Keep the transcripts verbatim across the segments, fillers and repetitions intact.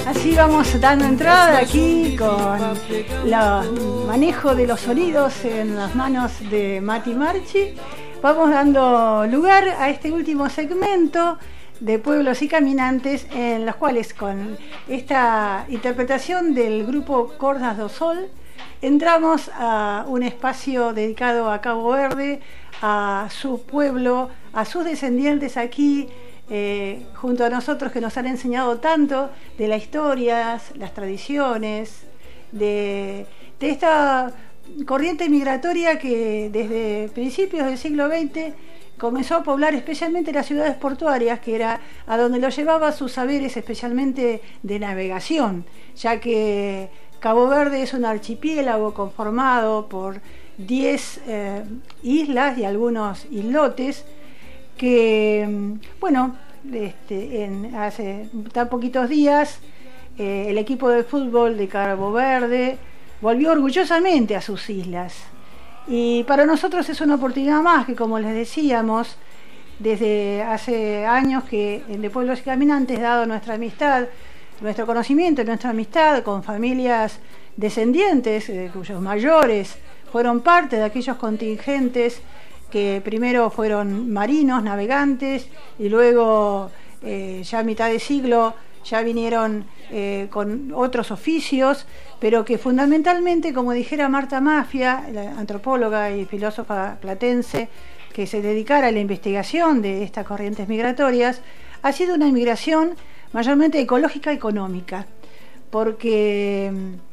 Así vamos dando entrada aquí con el manejo de los sonidos en las manos de Mati Marchi. Vamos dando lugar a este último segmento de Pueblos y Caminantes, en los cuales con esta interpretación del grupo Cordas do Sol entramos a un espacio dedicado a Cabo Verde, a su pueblo, a sus descendientes aquí eh, junto a nosotros, que nos han enseñado tanto de las historias, las tradiciones, de, de esta corriente migratoria que desde principios del siglo veinte comenzó a poblar especialmente las ciudades portuarias, que era a donde lo llevaba sus saberes, especialmente de navegación, ya que Cabo Verde es un archipiélago conformado por diez eh, islas y algunos islotes que, bueno, este, en, hace tan poquitos días eh, el equipo de fútbol de Cabo Verde volvió orgullosamente a sus islas. Y para nosotros es una oportunidad más que, como les decíamos, desde hace años que en De Pueblos y Caminantes, dado nuestra amistad, nuestro conocimiento y nuestra amistad con familias descendientes, eh, cuyos mayores fueron parte de aquellos contingentes que primero fueron marinos, navegantes, y luego eh, ya a mitad de siglo ya vinieron eh, con otros oficios, pero que fundamentalmente, como dijera Marta Mafia, la antropóloga y filósofa platense, que se dedicara a la investigación de estas corrientes migratorias, ha sido una inmigración mayormente ecológica y económica, porque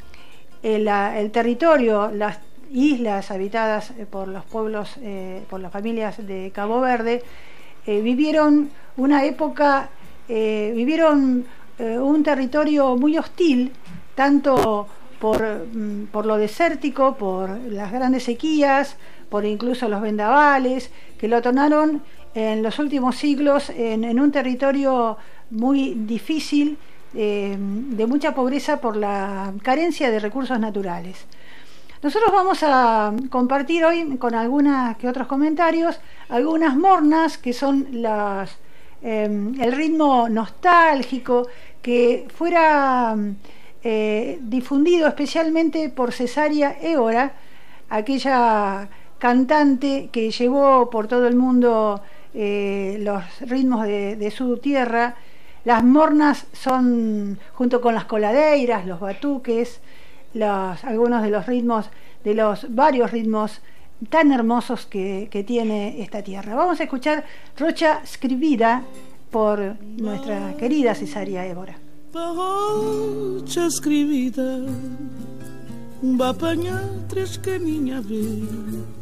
el, el territorio, las islas habitadas por los pueblos, eh, por las familias de Cabo Verde, eh, vivieron una época, eh, vivieron eh, un territorio muy hostil, tanto por, por lo desértico, por las grandes sequías, por incluso los vendavales, que lo tornaron en los últimos siglos en, en un territorio muy difícil, eh, de mucha pobreza por la carencia de recursos naturales. Nosotros vamos a compartir hoy, con algunas que otros comentarios, algunas mornas que son las, eh, el ritmo nostálgico que fuera eh, difundido especialmente por Cesárea Évora, aquella cantante que llevó por todo el mundo eh, los ritmos de, de su tierra. Las mornas son, junto con las coladeiras, los batuques, los, algunos de los ritmos, de los varios ritmos tan hermosos que, que tiene esta tierra. Vamos a escuchar Rocha Scrivida por nuestra querida Cesárea Évora. Rocha Scrivida va apanhar três caminhas a ver